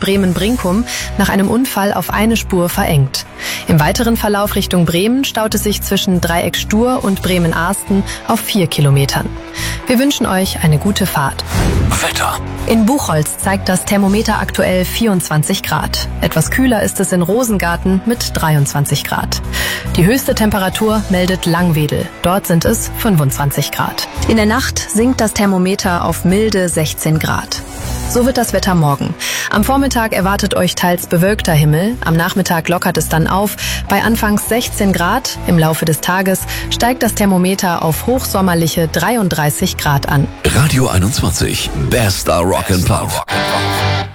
Bremen-Brinkum nach einem Unfall auf eine Spur verengt. Im weiteren Verlauf Richtung Bremen staut es sich zwischen Dreieck Stur und Bremen-Arsten auf 4 Kilometern. Wir wünschen euch eine gute Fahrt. Wetter. In Buchholz zeigt das Thermometer aktuell 24 Grad. Etwas kühler ist es in Rosengarten mit 23 Grad. Die höchste Temperatur meldet Langwedel. Dort sind es 25 Grad. In der Nacht sinkt das Thermometer auf milde 16 Grad. So wird das Wetter morgen. Am Vormittag erwartet euch teils bewölkter Himmel. Am Nachmittag lockert es dann auf. Bei anfangs 16 Grad im Laufe des Tages steigt das Thermometer auf hochsommerliche 33 Grad an. Radio 21. Bester Rock and Pop.